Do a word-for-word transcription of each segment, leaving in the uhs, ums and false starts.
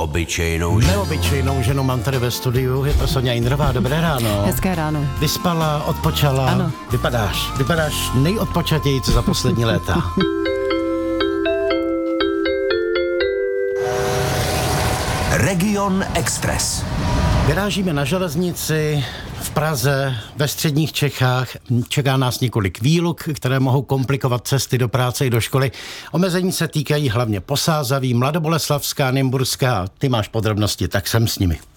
neobyčejnou ženu. Neobyčejnou ženu mám tady ve studiu, je to Soňa Jindrová, dobré ráno. Hezké ráno. Vyspala, odpočala, ano. Vypadáš, vypadáš nejodpočatěji, co za poslední léta. Region Express. Vyrážíme na železnici v Praze, ve středních Čechách. Čeká nás několik výluk, které mohou komplikovat cesty do práce i do školy. Omezení se týkají hlavně Posázaví, Mladoboleslavská, Nymburská. Ty máš podrobnosti, tak jsem s nimi.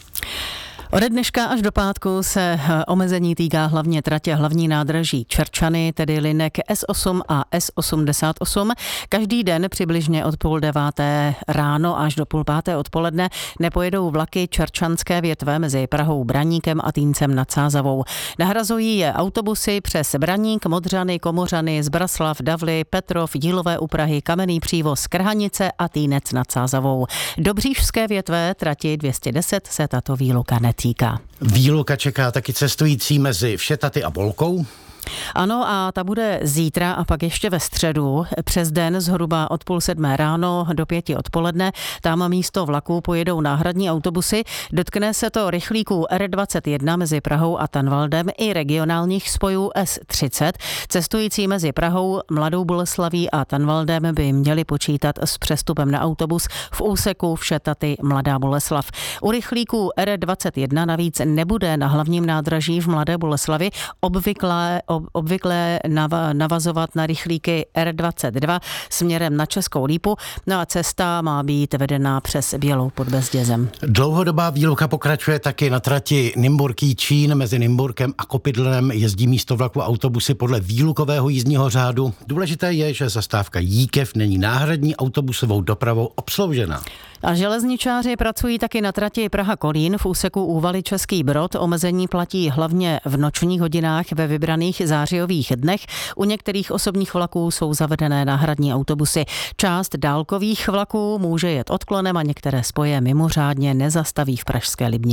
Ode dneška až do pátku se omezení týká hlavně tratě hlavní nádraží Čerčany, tedy linek S osm a S osmdesát osm. Každý den přibližně od půl deváté ráno až do půl páté odpoledne nepojedou vlaky čerčanské větve mezi Prahou, Braníkem a Týncem nad Sázavou. Nahrazují je autobusy přes Braník, Modřany, Komořany, Zbraslav, Davly, Petrov, Dílové u Prahy, Kamenný Přívoz, Krhanice a Týnec nad Sázavou. Do břížské větve trati dvě stě deset se tato výluka netýká. Výluka čeká taky cestující mezi Všetaty a Bolkou. Ano, a ta bude zítra a pak ještě ve středu. Přes den zhruba od půl sedmé ráno do pěti odpoledne. Tam místo vlaků pojedou náhradní autobusy. Dotkne se to rychlíků R dvacet jedna mezi Prahou a Tanvaldem i regionálních spojů S třicet. Cestující mezi Prahou, Mladou Boleslaví a Tanvaldem by měli počítat s přestupem na autobus v úseku Všetaty Mladá Boleslav. U rychlíků R dvacet jedna navíc nebude na hlavním nádraží v Mladé Boleslavi obvyklé obvykle navazovat na rychlíky R dvacet dva směrem na Českou Lípu, no a cesta má být vedená přes Bělou pod Bezdězem. Dlouhodobá výluka pokračuje taky na trati Nymburk-Jičín. Mezi Nymburkem a Kopidlem jezdí místo vlaku autobusy podle výlukového jízdního řádu. Důležité je, že zastávka Jíkev není náhradní autobusovou dopravou obsloužena. A železničáři pracují taky na trati Praha-Kolín v úseku Úvaly Český Brod. Omezení platí hlavně v nočních hodinách ve vybraných zářijových dnech. U některých osobních vlaků jsou zavedené náhradní autobusy. Část dálkových vlaků může jet odklonem a některé spoje mimořádně nezastaví v pražské Libni.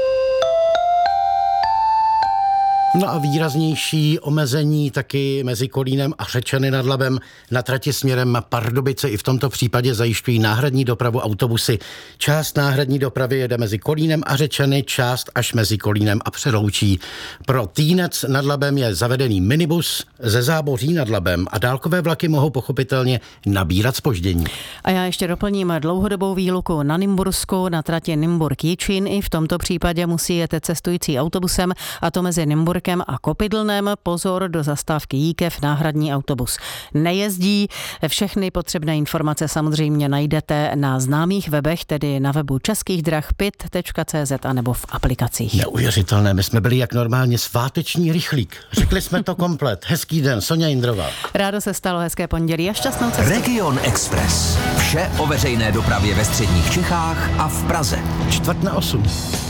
No a výraznější omezení taky mezi Kolínem a Řečany nad Labem na trati směrem Pardubice. I v tomto případě zajišťují náhradní dopravu autobusy. Část náhradní dopravy jede mezi Kolínem a Řečany, část až mezi Kolínem a Přeloučí. Pro Týnec nad Labem je zavedený minibus ze Záboří nad Labem a dálkové vlaky mohou pochopitelně nabírat zpoždění. A já ještě doplním dlouhodobou výluku na Nymbursku na trati Nymburk-Jičín. I v tomto případě musí jet cestující autobusem, a to mezi Nymburkem a Kopidlnem. Pozor, do zastávky Jíkev náhradní autobus nejezdí. Všechny potřebné informace samozřejmě najdete na známých webech, tedy na webu Českých drah pit tečka cé zet a nebo v aplikacích. Neuvěřitelné, my jsme byli jak normálně sváteční rychlík. Řekli jsme to komplet. Hezký den, Soňa Jindrová. Rádo se stalo, hezké pondělí a šťastnou cestu. Region Express. Vše o veřejné dopravě ve středních Čechách a v Praze. Čtvrt na osm.